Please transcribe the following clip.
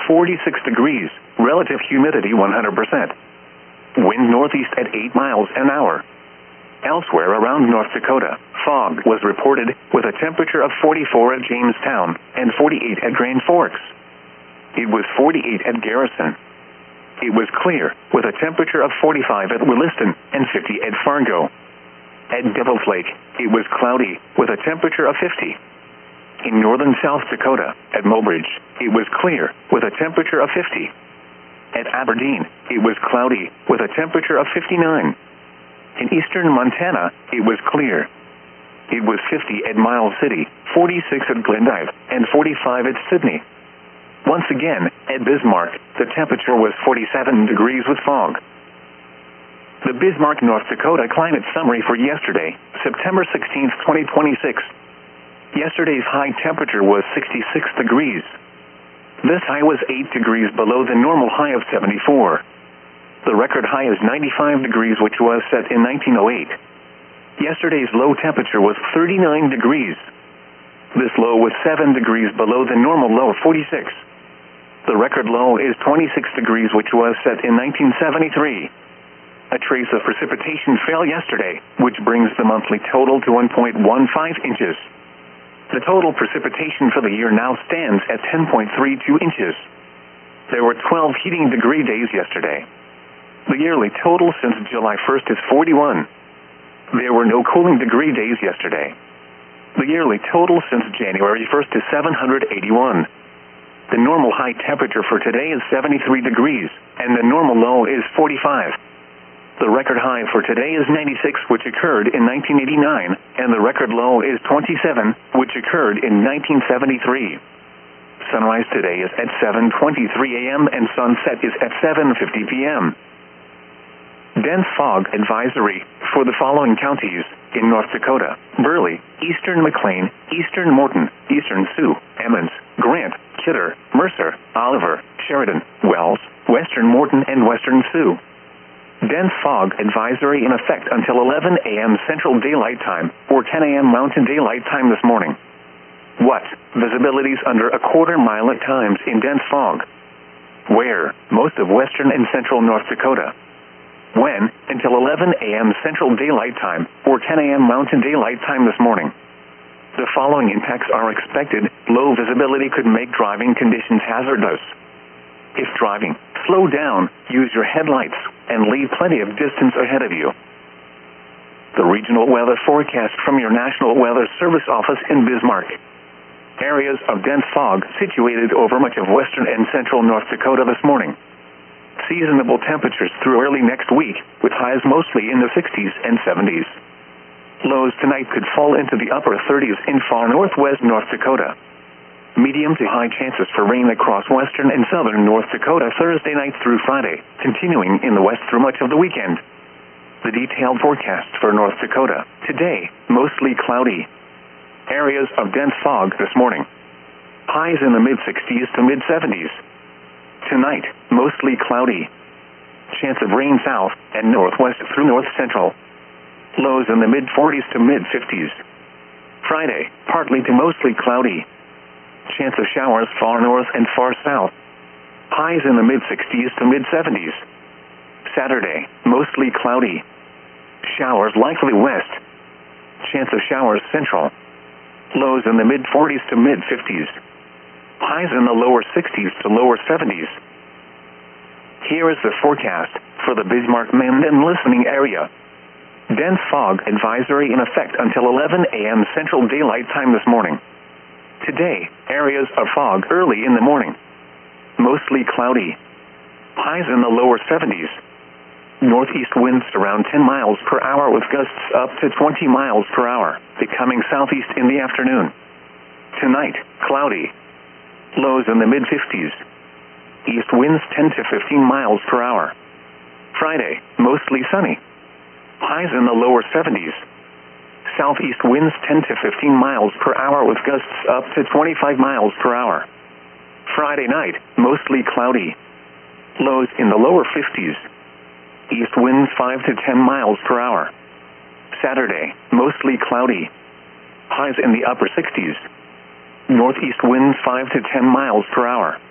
46 degrees, relative humidity 100%. Wind northeast at 8 miles an hour. Elsewhere around North Dakota, fog was reported with a temperature of 44 at Jamestown and 48 at Grand Forks. It was 48 at Garrison. It was clear with a temperature of 45 at Williston and 50 at Fargo. At Devil's Lake, it was cloudy with a temperature of 50. In northern South Dakota, at Mobridge, it was clear with a temperature of 50. At Aberdeen, it was cloudy with a temperature of 59. In eastern Montana, it was clear. It was 50 at Miles City, 46 at Glendive, and 45 at Sydney. Once again, at Bismarck, the temperature was 47 degrees with fog. The Bismarck, North Dakota climate summary for yesterday, September 16, 2026. Yesterday's high temperature was 66 degrees. This high was 8 degrees below the normal high of 74. The record high is 95 degrees, which was set in 1908. Yesterday's low temperature was 39 degrees. This low was 7 degrees below the normal low of 46. The record low is 26 degrees, which was set in 1973. A trace of precipitation fell yesterday, which brings the monthly total to 1.15 inches. The total precipitation for the year now stands at 10.32 inches. There were 12 heating degree days yesterday. The yearly total since July 1st is 41. There were no cooling degree days yesterday. The yearly total since January 1st is 781. The normal high temperature for today is 73 degrees, and the normal low is 45. The record high for today is 96, which occurred in 1989, and the record low is 27, which occurred in 1973. Sunrise today is at 7:23 a.m. and sunset is at 7:50 p.m. Dense fog advisory for the following counties in North Dakota: Burley, eastern McLean, eastern Morton, eastern Sioux, Emmons, Grant, Kidder, Mercer, Oliver, Sheridan, Wells, western Morton, and western Sioux. Dense fog advisory in effect until 11 a.m. Central Daylight Time or 10 a.m. Mountain Daylight Time this morning. What? Visibilities under a quarter mile at times in dense fog. Where? Most of western and central North Dakota. When? Until 11 a.m. Central Daylight Time or 10 a.m. Mountain Daylight Time this morning. The following impacts are expected. Low visibility could make driving conditions hazardous. If driving, slow down, use your headlights, and leave plenty of distance ahead of you. The regional weather forecast from your National Weather Service office in Bismarck. Areas of dense fog situated over much of western and central North Dakota this morning. Seasonable temperatures through early next week, with highs mostly in the 60s and 70s. Lows tonight could fall into the upper 30s in far northwest North Dakota. Medium to high chances for rain across western and southern North Dakota Thursday night through Friday, continuing in the west through much of the weekend. The detailed forecast for North Dakota. Today, mostly cloudy. Areas of dense fog this morning. Highs in the mid-60s to mid-70s. Tonight, mostly cloudy. Chance of rain south and northwest through north-central. Lows in the mid-40s to mid-50s. Friday, partly to mostly cloudy. Chance of showers far north and far south. Highs in the mid-60s to mid-70s. Saturday, mostly cloudy. Showers likely west. Chance of showers central. Lows in the mid-40s to mid-50s. Highs in the lower 60s to lower 70s. Here is the forecast for the Bismarck-Mandan listening area. Dense fog advisory in effect until 11 a.m. Central Daylight Time this morning. Today, areas of fog early in the morning. Mostly cloudy. Highs in the lower 70s. Northeast winds around 10 miles per hour with gusts up to 20 miles per hour, becoming southeast in the afternoon. Tonight, cloudy. Lows in the mid-50s. East winds 10 to 15 miles per hour. Friday, mostly sunny. Highs in the lower 70s. Southeast winds 10 to 15 miles per hour with gusts up to 25 miles per hour. Friday night, mostly cloudy. Lows in the lower 50s. East winds 5 to 10 miles per hour. Saturday, mostly cloudy. Highs in the upper 60s. Northeast winds 5 to 10 miles per hour.